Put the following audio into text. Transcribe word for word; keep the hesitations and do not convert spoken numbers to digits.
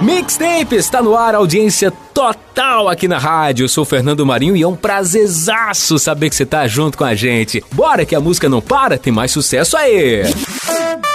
Mixtape está no ar, audiência total aqui na rádio. Eu sou o Fernando Marinho e é um prazerzaço saber que você tá junto com a gente. Bora que a música não para, tem mais sucesso aí!